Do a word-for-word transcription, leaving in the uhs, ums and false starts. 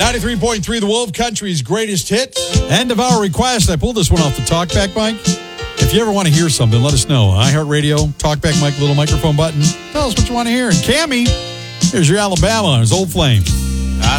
ninety-three point three, The Wolf Country's greatest hits. End of our request. I pulled this one off the Talkback mic. If you ever want to hear something, let us know. iHeartRadio, Talkback mic, little microphone button. Tell us what you want to hear. And Cammie, here's your Alabama, his Old Flame.